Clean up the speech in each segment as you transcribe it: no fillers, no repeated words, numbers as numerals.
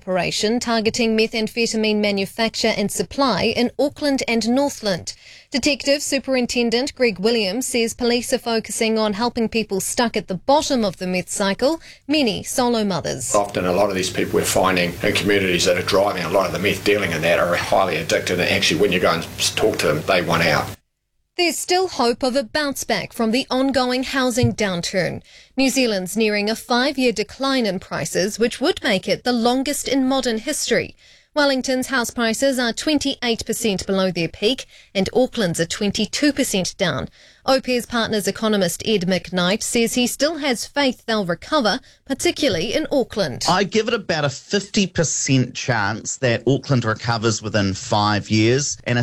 operation targeting methamphetamine manufacture and supply in Auckland and Northland. Detective Superintendent Greg Williams says police are focusing on helping people stuck at the bottom of the meth cycle, many solo mothers. Often a lot of these people we're finding in communities that are driving a lot of the meth dealing and that are highly addicted, and actually when you go and talk to them, they want out. There's still hope of a bounce back from the ongoing housing downturn. New Zealand's nearing a 5-year decline in prices, which would make it the longest in modern history. Wellington's house prices are 28% below their peak, and Auckland's are 22% down. Opes Partners economist Ed McKnight says he still has faith they'll recover, particularly in Auckland. I give it about a 50% chance that Auckland recovers within 5 years and a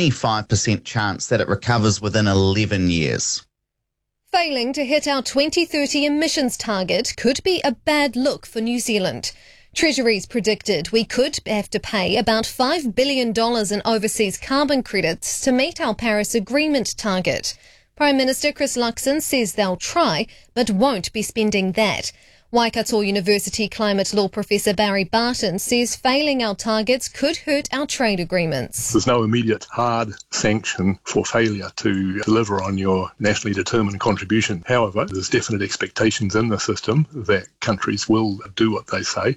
75% chance that it recovers within 11 years. Failing to hit our 2030 emissions target could be a bad look for New Zealand. Treasury's predicted we could have to pay about $5 billion in overseas carbon credits to meet our Paris Agreement target. Prime Minister Chris Luxon says they'll try, but won't be spending that. Waikato University climate law professor Barry Barton says failing our targets could hurt our trade agreements. There's no immediate hard sanction for failure to deliver on your nationally determined contribution. However, there's definite expectations in the system that countries will do what they say.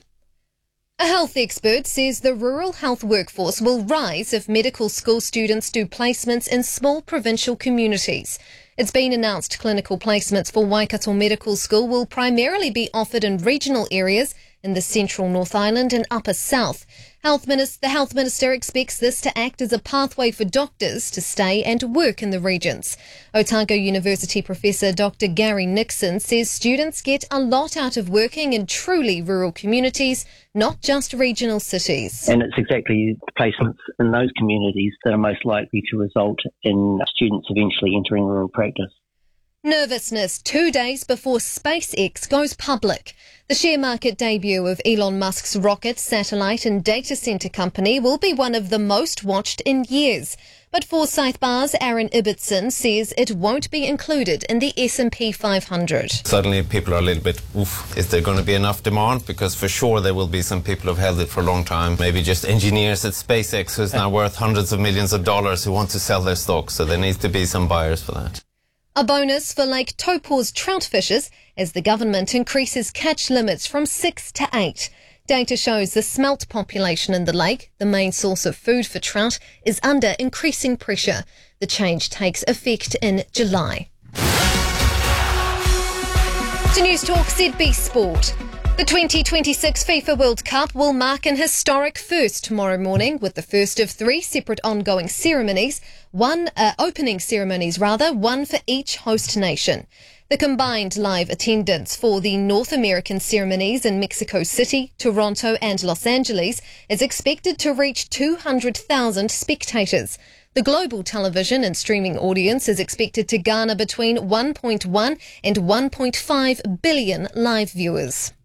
A health expert says the rural health workforce will rise if medical school students do placements in small provincial communities. It's been announced clinical placements for Waikato Medical School will primarily be offered in regional areas in the central North Island and upper south. The Health Minister expects this to act as a pathway for doctors to stay and work in the regions. Otago University Professor Dr. Gary Nixon says students get a lot out of working in truly rural communities, not just regional cities. And it's exactly the placements in those communities that are most likely to result in students eventually entering rural practice. Nervousness 2 days before SpaceX goes public. The share market debut of Elon Musk's rocket, satellite and data centre company will be one of the most watched in years. But Forsyth Barr's Aaron Ibbotson says it won't be included in the S&P 500. Suddenly people are a little bit, is there going to be enough demand? Because for sure there will be some people who've held it for a long time. Maybe just engineers at SpaceX who's now worth hundreds of millions of dollars who want to sell their stock. So there needs to be some buyers for that. A bonus for Lake Taupō's trout fishers as the government increases catch limits from 6 to 8. Data shows the smelt population in the lake, the main source of food for trout, is under increasing pressure. The change takes effect in July. To News Talk ZB Sport. The 2026 FIFA World Cup will mark an historic first tomorrow morning with the first of 3 separate ongoing ceremonies, opening ceremonies, one for each host nation. The combined live attendance for the North American ceremonies in Mexico City, Toronto and Los Angeles is expected to reach 200,000 spectators. The global television and streaming audience is expected to garner between 1.1 and 1.5 billion live viewers.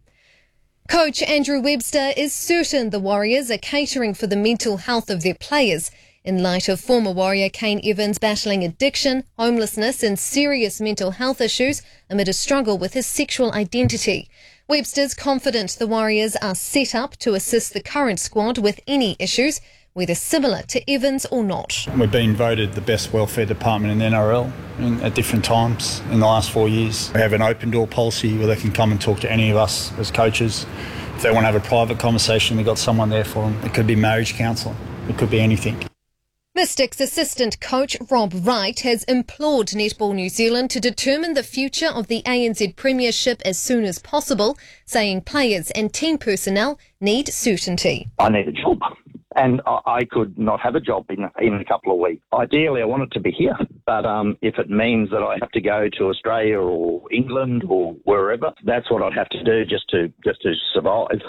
Coach Andrew Webster is certain the Warriors are catering for the mental health of their players in light of former Warrior Kane Evans battling addiction, homelessness and serious mental health issues amid a struggle with his sexual identity. Webster's confident the Warriors are set up to assist the current squad with any issues, whether similar to Evans or not. We've been voted the best welfare department in the NRL at different times in the last 4 years. We have an open door policy where they can come and talk to any of us as coaches. If they want to have a private conversation, we've got someone there for them. It could be marriage counselling. It could be anything. Mystics assistant coach Rob Wright has implored Netball New Zealand to determine the future of the ANZ Premiership as soon as possible, saying players and team personnel need certainty. I need a job. And I could not have a job in a couple of weeks. Ideally, I want it to be here. But if it means that I have to go to Australia or England or wherever, that's what I'd have to do just to survive.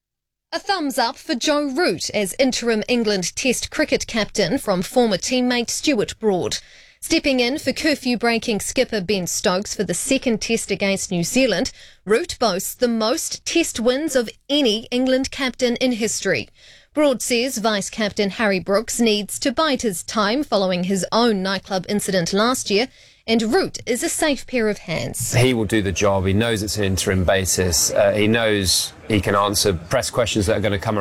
A thumbs up for Joe Root as interim England Test cricket captain from former teammate Stuart Broad. Stepping in for curfew-breaking skipper Ben Stokes for the second test against New Zealand, Root boasts the most test wins of any England captain in history. Broad says Vice-Captain Harry Brooks needs to bide his time following his own nightclub incident last year, and Root is a safe pair of hands. He will do the job. He knows it's an interim basis. He knows he can answer press questions that are going to come